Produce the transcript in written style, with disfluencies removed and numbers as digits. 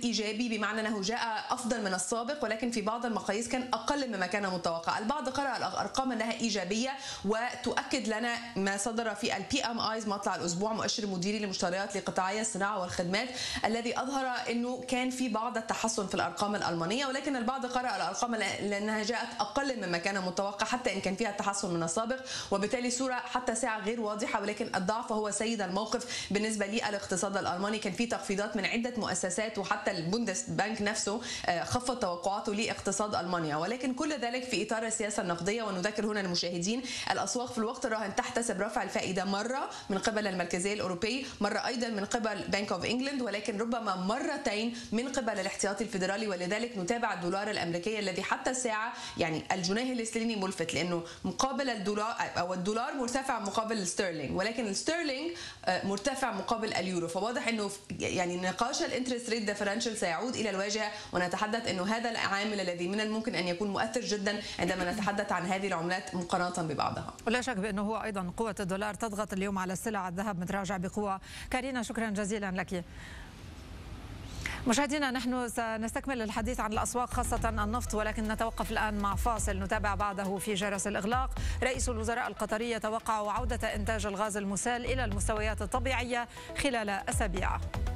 إيجابي، بمعنى أنه جاء أفضل من السابق، ولكن في بعض المقاييس كان أقل مما كان متوقع. البعض قرأ الأرقام أنها إيجابية، وتؤكد لنا ما صدر في PMIs مطلع الأسبوع، مؤشر مديري لمشتريات لقطاعي الصناعة والخدمات، الذي أظهر أنه كان في بعض التحسن في الأرقام الألمانية، ولكن البعض قرأ الأرقام لأنها جاءت أقل مما كان متوقع حتى إن كان فيها تحسن من السابق، وبالتالي صورة حتى ساعة غير واضحة. ولكن الضعف هو سيد الموقف بالنسبة للاقتصاد الألماني. كان في تخفيضات من عدة مؤسسات، وحتى البوندس بانك نفسه خفض توقعاته لاقتصاد ألمانيا، ولكن كل ذلك في إطار السياسة النقدية. ونذكر هنا المشاهدين الأسواق في الوقت الراهن تحتسب رفع الفائدة مرة من قبل المركزية الأوروبية، مرة أيضا من قبل بنك اوف انجلند، ولكن ربما مرتين من قبل الاحتياطي الفيدرالي. ولذلك نتابع الدولار الأمريكي الذي حتى الساعة يعني الجنيه الاسترليني ملفت، لأنه مقابل الدولار أو الدولار مرتفع مقابل الستيرلينج، ولكن الستيرلينج مرتفع مقابل اليورو. فواضح انه يعني نقاش الانترست ريت ديفرنشال سيعود الى الواجهه، ونتحدث انه هذا العامل الذي من الممكن ان يكون مؤثر جدا عندما نتحدث عن هذه العملات مقارنه ببعضها. ولا شك بانه هو ايضا قوه الدولار تضغط اليوم على السلع، الذهب متراجع بقوه. كارينا شكرا جزيلا لك. مشاهدينا نحن سنستكمل الحديث عن الأسواق خاصة النفط، ولكن نتوقف الآن مع فاصل نتابع بعده في جرس الإغلاق. رئيس الوزراء القطري يتوقع عودة إنتاج الغاز المسال إلى المستويات الطبيعية خلال أسابيع.